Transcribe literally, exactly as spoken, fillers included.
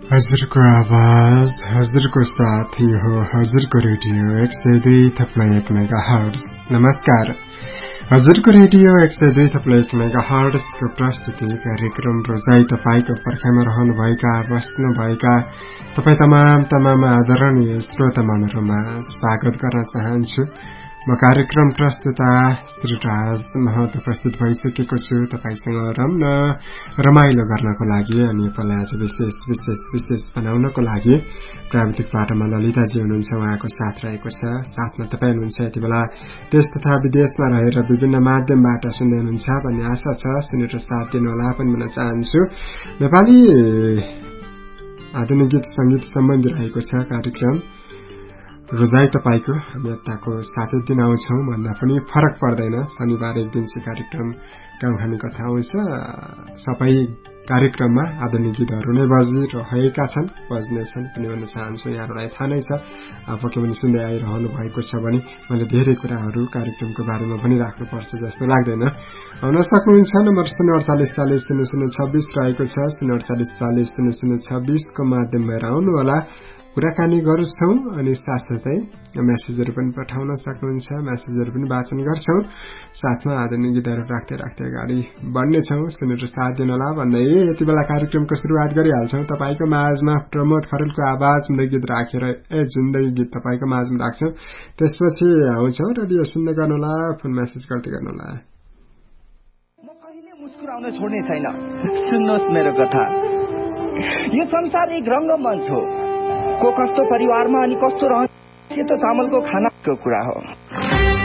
हजुरको आवाज हजुरको साथी हो हजुरको रेडियो एक सय दुई थप्लै एक मेगा हर्ट्ज। नमस्कार, हजुरको रेडियो एक सय दुई थप्लै एक मेगा हर्ट्जको प्रस्तुति कार्यक्रम रोजाई तपाईँको पर्खाइमा रहनुभएका बस्नुभएका तपाईँ तमाम तमाम आदरणीय श्रोता मनहरूमा स्वागत गर्न चाहन्छु। म कार्यक्रम प्रस्तुता श्री राज महतो प्रस्तुत भइसकेको छु तपाईसँग रम्न रमाइलो गर्नको लागि अनि यसलाई आज विशेष विशेष विशेष बनाउनको लागि प्राविधिक पाटोमा ललिताजी हुनुहुन्छ, उहाँको साथ रहेको छ। साथमा तपाईँ हुनुहुन्छ यति बेला देश तथा विदेशमा रहेर विभिन्न माध्यमबाट सुन्दै हुनुहुन्छ भन्ने आशा छ। सुनेर साथ दिनुहोला पनि भन्न चाहन्छु। नेपाली आधुनिक गीत संगीत सम्बन्धी रहेको छ कार्यक्रम रोजाई तपाईको। हामी यताको सातै दिन आउँछौं भन्दा पनि फरक पर्दैन। शनिबार एक दिन चाहिँ कार्यक्रम गाउँ हामी कथा आउँछ। सबै कार्यक्रममा आधुनिक गीतहरू नै बजिरहेका छन्, बज्नेछन् पनि भन्न चाहन्छु। यहाँहरूलाई थाहा नै छ, पक्कै पनि सुन्दै आइरहनु भएको छ भने मैले धेरै कुराहरू कार्यक्रमको बारेमा पनि राख्नुपर्छ जस्तो लाग्दैन। आउन सक्नुहुन्छ। नम्बर शून्य अडचालिस चालिस शून्य शून्य छब्बिस रहेको छ। शून्य अडचालिस चालिस शून्य शून्य छब्बिसको माध्यम भएर आउनुहोला, कुराकानी गर्छौं अनि साथसाथै मेसेजहरू पनि पठाउन सक्नुहुन्छ। मेसेजहरू पनि वाचन गर्छौं। साथमा आधुनिक गीतहरू राख्दै राख्दै अगाडि बढ्नेछौं। सुनेर साथ दिनुहोला भन्दै यति बेला कार्यक्रमको सुरुवात गरिहाल्छौं। तपाईँको माझमा प्रमोद खरेलको आवाजमा गीत राखेर ए जिन्दगी गीत तपाईँको माझमा राख्छौं। त्यसपछि आउँछौं। रेडियो सुन्दै गर्नुहोला, फोन मेसेज गर्दै गर्नुहोला। म कहिले मुस्कुराउन छोड्ने छैन। सुन्नुहोस् मेरो कथा। यो संसार एक रंगमञ्च हो। को कस्तो परिवारमा अनि कस्तो रह सेतो चामलको खानाको कुरा हो।